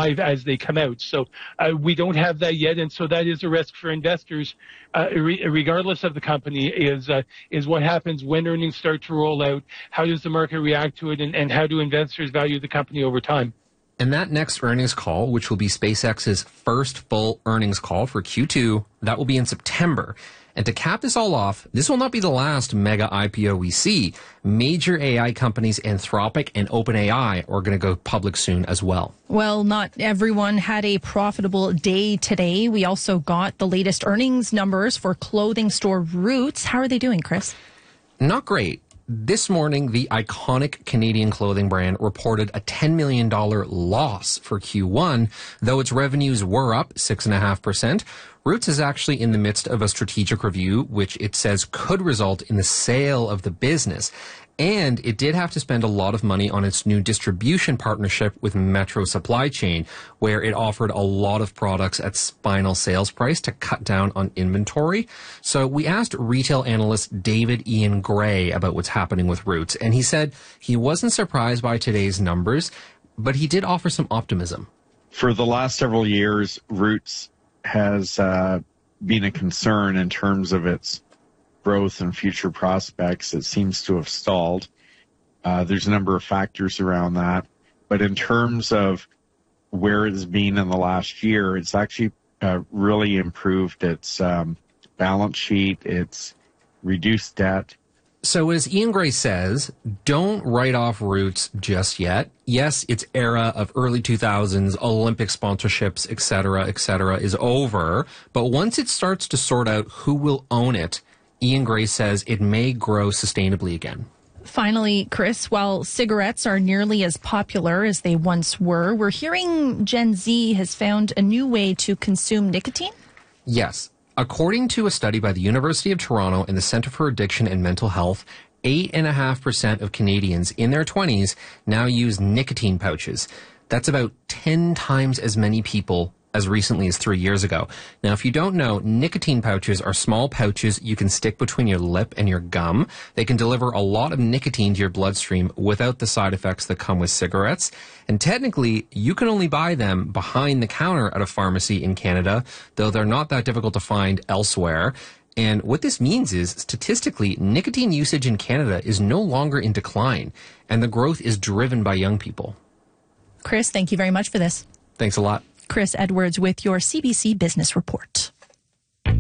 live as they come out. So we don't have that yet, and so that is a risk for investors, regardless of the company, is what happens when earnings start to roll out. How does the market react to it, and how do investors value the company over time? And that next earnings call, which will be SpaceX's first full earnings call for Q2, that will be in September. And to cap this all off, this will not be the last mega IPO we see. Major AI companies Anthropic and OpenAI are going to go public soon as well. Well, not everyone had a profitable day today. We also got the latest earnings numbers for clothing store Roots. How are they doing, Chris? Not great. This morning, the iconic Canadian clothing brand reported a $10 million loss for Q1, though its revenues were up 6.5%. Roots is actually in the midst of a strategic review, which it says could result in the sale of the business. And it did have to spend a lot of money on its new distribution partnership with Metro Supply Chain, where it offered a lot of products at final sales price to cut down on inventory. So we asked retail analyst David Ian Gray about what's happening with Roots, and he said he wasn't surprised by today's numbers, but he did offer some optimism. For the last several years, Roots has been a concern in terms of its growth and future prospects. It seems to have stalled. There's a number of factors around that. But in terms of where it's been in the last year, it's actually really improved its balance sheet. It's reduced debt. So as Ian Gray says, don't write off Roots just yet. Yes, its era of early 2000s, Olympic sponsorships, et cetera, is over. But once it starts to sort out who will own it, Ian Gray says it may grow sustainably again. Finally, Chris, while cigarettes are nearly as popular as they once were, we're hearing Gen Z has found a new way to consume nicotine? Yes. According to a study by the University of Toronto and the Centre for Addiction and Mental Health, 8.5% of Canadians in their 20s now use nicotine pouches. That's about 10 times as many people as recently as 3 years ago. Now, if you don't know, nicotine pouches are small pouches you can stick between your lip and your gum. They can deliver a lot of nicotine to your bloodstream without the side effects that come with cigarettes. And technically, you can only buy them behind the counter at a pharmacy in Canada, though they're not that difficult to find elsewhere. And what this means is, statistically, nicotine usage in Canada is no longer in decline, and the growth is driven by young people. Chris, thank you very much for this. Thanks a lot. Chris Edwards with your CBC Business Report.